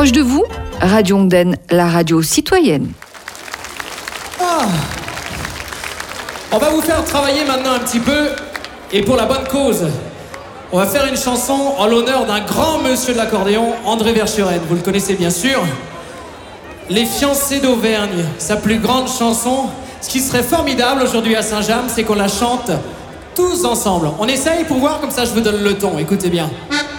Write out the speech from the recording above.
Proche de vous, Radio Ondaine, la radio citoyenne. On va vous faire travailler maintenant un petit peu, et pour la bonne cause. On va faire une chanson en l'honneur d'un grand monsieur de l'accordéon, André Verschuren. Vous le connaissez bien sûr. Les fiancés d'Auvergne, sa plus grande chanson. Ce qui serait formidable aujourd'hui à Saint-James, c'est qu'on la chante tous ensemble. On essaye pour voir, comme ça je vous donne le ton. Écoutez bien.